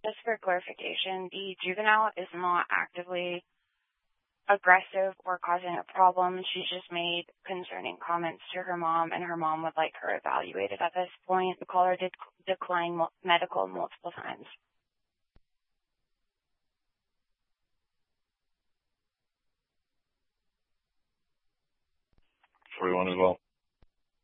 Just for clarification, the juvenile is not actively aggressive or causing a problem. She just made concerning comments to her mom, and her mom would like her evaluated at this point. The caller did decline medical multiple times. 41 as well.